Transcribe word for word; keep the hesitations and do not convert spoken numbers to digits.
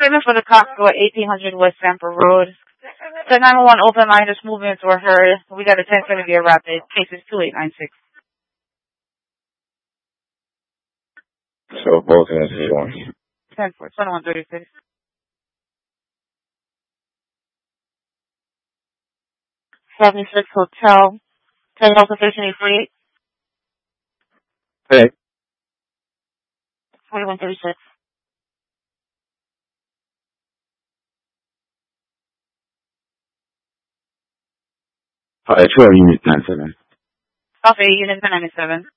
statement for the Costco at eighteen hundred West Stamford Road. The nine one one open line, just movements were heard. We got a ten seventy a rapid. Case is two eight nine six. So both of us is one. ten four, twenty-one thirty-six. seventy-six Hotel. ten Delta thirteen eight forty-eight. Hey. forty-one thirty-six. Alright, twelve unit nine seven. Off eight unit ten ninety-seven.